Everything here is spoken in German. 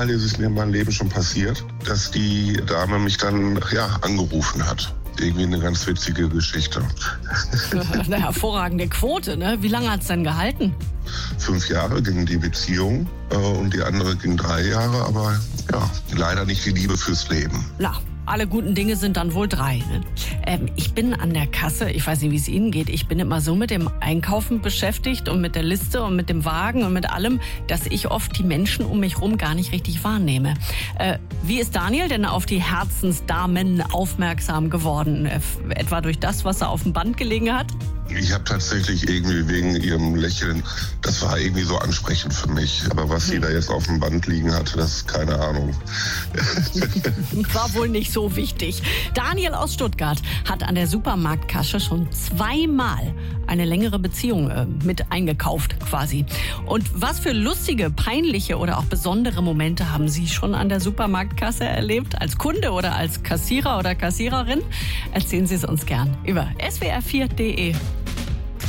Mal ist es mir in meinem Leben schon passiert, dass die Dame mich dann angerufen hat. Irgendwie eine ganz witzige Geschichte. Eine hervorragende Quote, ne? Wie lange hat es denn gehalten? 5 Jahre ging die Beziehung und die andere ging 3 Jahre, aber leider nicht die Liebe fürs Leben. Na, alle guten Dinge sind dann wohl 3. Ne? Ich bin an der Kasse, ich weiß nicht, wie es Ihnen geht, ich bin immer so mit dem Einkaufen beschäftigt und mit der Liste und mit dem Wagen und mit allem, dass ich oft die Menschen um mich rum gar nicht richtig wahrnehme. Wie ist Daniel denn auf die Herzensdamen aufmerksam geworden? Etwa durch das, was er auf dem Band gelegen hat? Ich habe tatsächlich irgendwie wegen ihrem Lächeln, das war irgendwie so ansprechend für mich. Aber was sie da jetzt auf dem Band liegen hatte, das ist keine Ahnung. War wohl nicht so wichtig. Daniel aus Stuttgart hat an der Supermarktkasse schon 2-mal eine längere Beziehung mit eingekauft quasi. Und was für lustige, peinliche oder auch besondere Momente haben Sie schon an der Supermarktkasse erlebt? Als Kunde oder als Kassierer oder Kassiererin? Erzählen Sie es uns gern über swr4.de.